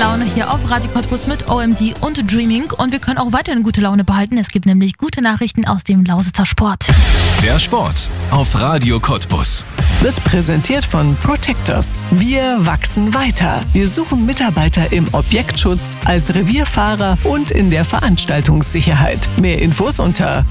Laune hier auf Radio Cottbus mit OMD und Dreaming. Und wir können auch weiterhin gute Laune behalten. Es gibt nämlich gute Nachrichten aus dem Lausitzer Sport. Der Sport auf Radio Cottbus wird präsentiert von Protectors. Wir wachsen weiter. Wir suchen Mitarbeiter im Objektschutz, als Revierfahrer und in der Veranstaltungssicherheit. Mehr Infos unter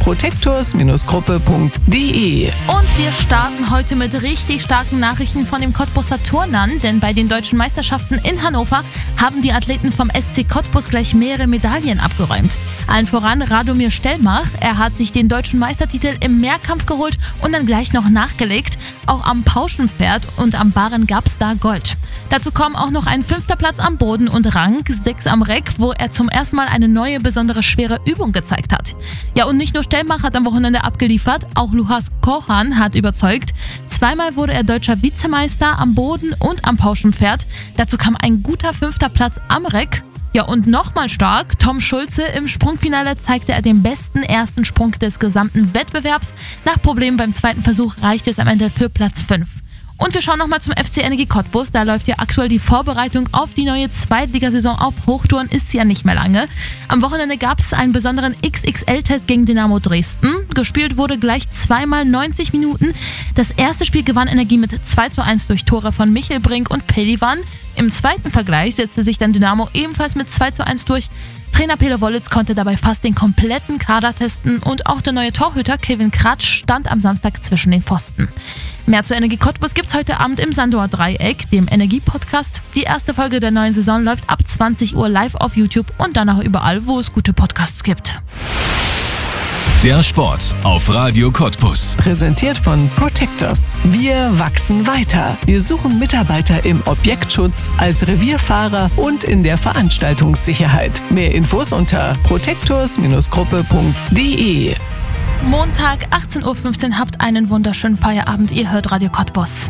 protectors-gruppe.de. Und wir starten heute mit richtig starken Nachrichten von den Cottbuser Turnern, denn bei den deutschen Meisterschaften in Hannover haben die Athleten vom SC Cottbus gleich mehrere Medaillen abgeräumt. Allen voran Radomir Stellmach. Er hat sich den deutschen Meistertitel im Mehrkampf geholt und dann gleich noch nachgelegt. Auch am Pauschenpferd und am Barren gab es da Gold. Dazu kommen auch noch ein 5. Platz am Boden und Rang 6 am Reck, wo er zum ersten Mal eine neue, besondere schwere Übung gezeigt hat. Ja, und nicht nur Stellmach hat am Wochenende abgeliefert, auch Lukas Kohan hat überzeugt. Zweimal wurde er deutscher Vizemeister am Boden und am Pauschenpferd. Dazu kam ein guter 5. Platz am Reck. Ja, und nochmal stark, Tom Schulze. Im Sprungfinale zeigte er den besten ersten Sprung des gesamten Wettbewerbs. Nach Problemen beim zweiten Versuch reichte es am Ende für Platz 5. Und wir schauen nochmal zum FC Energie Cottbus. Da läuft ja aktuell die Vorbereitung auf die neue Zweitligasaison auf Hochtouren. Ist ja nicht mehr lange. Am Wochenende gab es einen besonderen XXL-Test gegen Dynamo Dresden. Gespielt wurde gleich zweimal 90 Minuten. Das erste Spiel gewann Energie mit 2:1 durch Tore von Michel Brink und Pelivan. Im zweiten Vergleich setzte sich dann Dynamo ebenfalls mit 2:1 durch. Trainer Pele Wollitz konnte dabei fast den kompletten Kader testen und auch der neue Torhüter Kevin Kratsch stand am Samstag zwischen den Pfosten. Mehr zu Energie Cottbus gibt's heute Abend im Sandower Dreieck, dem Energie-Podcast. Die erste Folge der neuen Saison läuft ab 20 Uhr live auf YouTube und danach überall, wo es gute Podcasts gibt. Der Sport auf Radio Cottbus. Präsentiert von Protectors. Wir wachsen weiter. Wir suchen Mitarbeiter im Objektschutz, als Revierfahrer und in der Veranstaltungssicherheit. Mehr Infos unter protectors-gruppe.de. Montag 18:15 Uhr, habt einen wunderschönen Feierabend. Ihr hört Radio Cottbus.